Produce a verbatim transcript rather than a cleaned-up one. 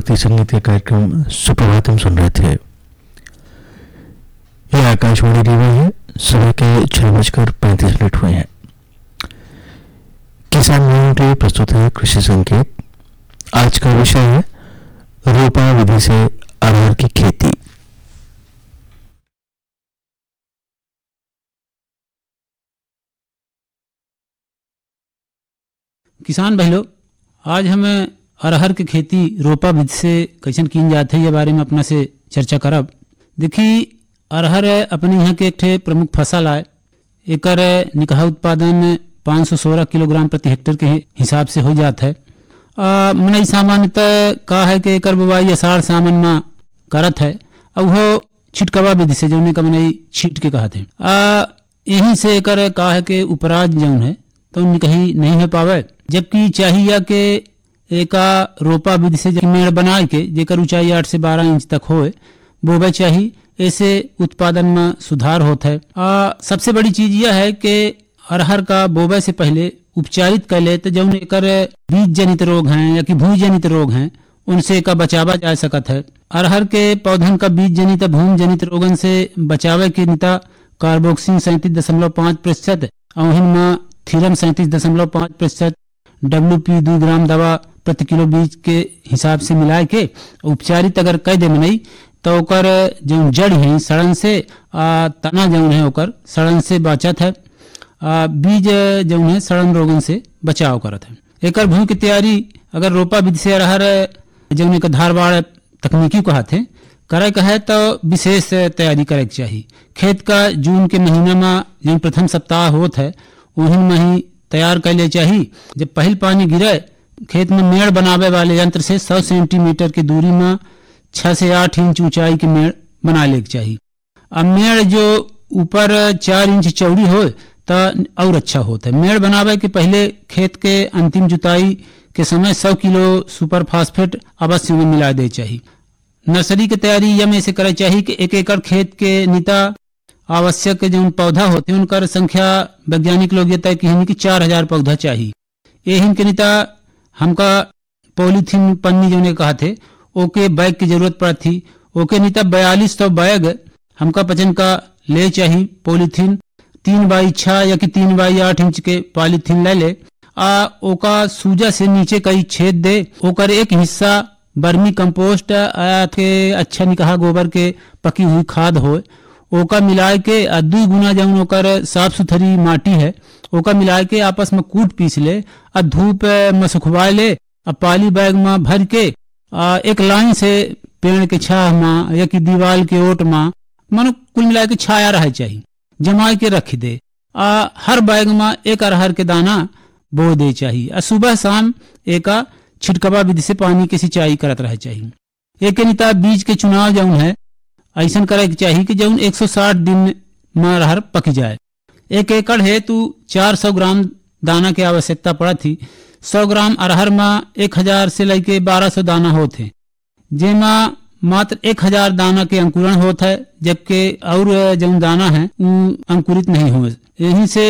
भक्ति संगीत के कार्यक्रम सुप्रभातम सुन रहे थे। यह आकाशवाणी रीवा है। सुबह के छह बजकर पैंतीस मिनट हुए हैं। किसान भाइयों के लिए प्रस्तुत है कृषि संकेत। आज का विषय है रोपा विधि से अरहर की खेती। किसान भाई लोग, आज हमें अरहर की खेती रोपा विधि से कैसन की जाती है, ये बारे में अपना से चर्चा करब। देखी, अरहर अपने यहाँ के एक ठे प्रमुख फसल है। एकर निकहा उत्पादन पाँच सौ सोलह किलोग्राम प्रति हेक्टेयर के हिसाब से हो जाता है। मनई सामान्यतः का है कि एकर बुवाई अषाढ़ सावन में करत है, और वो छिटकवा विधि से जौने का मनई छीट के कहते हैं। यहीं से एकर का है कि उपराज जौन है तो निकही नहीं हो पावे, जबकि चाहिए कि एका रोपा विधि से मेड़ बनाए के जेकर ऊंचाई आठ से बारह इंच तक होए बोवे चाहिए। ऐसे उत्पादन में सुधार होता है। आ, सबसे बड़ी चीज यह है कि अरहर का बोवे से पहले उपचारित कर ले तो जौन एकर बीज जनित रोग हैं या कि भूमि जनित रोग हैं उनसे का बचावा जा सकत है। अरहर के पौधन का बीज जनित भूमि जनित रोगन से बचावे के निता कार्बोक्सिन सैंतीस दशमलव पाँच प्रतिशत और थीरम सैंतीस दशमलव पाँच प्रतिशत डब्ल्यू पी दो ग्राम दवा प्रति किलो बीज के हिसाब से मिलाए के उपचारित अगर कह दे नहीं तो ओकर जो जड़ है सड़न से आ, तना जौन है ओकर सड़न से बचत है। आ, बीज जौन है सड़न रोगन से बचाव करत है। एकर भूमि की तैयारी अगर रोपा विधि से अरहर जौन एक धारवाड़ तकनीकी कहते हैं करे का है तो विशेष तैयारी करे के चाहिए। खेत का जून के महीना में जौन प्रथम सप्ताह होत है वही में ही तैयार कर ले चाहिए। जब पहल पानी गिरे खेत में मेड़ बनावे वाले यंत्र से सौ सेंटीमीटर की दूरी में छह से आठ इंच ऊंचाई की मेड़ बना ले चाहिए। अब मेड़ जो ऊपर चार इंच चौड़ी हो तो और अच्छा होता है। मेड़ बनावे के पहले खेत के अंतिम जुताई के समय सौ किलो सुपर फास्फेट अवश्य में मिला दे चाहिए। नर्सरी की तैयारी यह में से करे चाहिए कि एक एकड़ खेत के निता आवश्यक जो पौधा होते हैं उनका संख्या वैज्ञानिक लोग ये तय की कि चार हजार पौधा चाहिए। ये हिन निता हमका पॉलीथीन पन्नी जो ने कहा थे ओके बैग की जरूरत पड़ थी। ओके निता बयालीस सौ बैग हमका पचन का ले चाहिए। पॉलीथीन तीन बाई छह या कि तीन बाई आठ इंच के पॉलीथीन ले ले आ ओका सूजा से नीचे कई छेद दे। ओकर एक हिस्सा बर्मी कंपोस्ट के अच्छा निकहा गोबर के पकी हुई खाद हो ओका मिलाए के दू गुना जौन ओकर साफ सुथरी माटी है ओका मिलाए के आपस में कूट पीस ले और धूप में सुखवाए ले और पाली बैग में भर के आ, एक लाइन से पेड़ के छाह में या कि दीवार के ओट में मानो कुल मिला के छाया रह चाहिए जमा के रख दे। आ, हर बैग में एक अरहर के दाना बो दे चाहिए और सुबह शाम एक छिटकवा विधि से पानी की सिंचाई करत रह चाहिए। एक निता बीज के चुनाव जौन है ऐसा करे के चाहिए कि जौन एक सौ साठ दिन में अरहर पक जाए। एक एकड़ है तो चार सौ ग्राम दाना की आवश्यकता पड़ा थी। सौ ग्राम अरहर में एक हजार से लेके बारह सौ दाना होते, जेमा मात्र एक हजार दाना के अंकुरण होता है, जबकि और जो दाना है वो अंकुरित नहीं हुए। यहीं से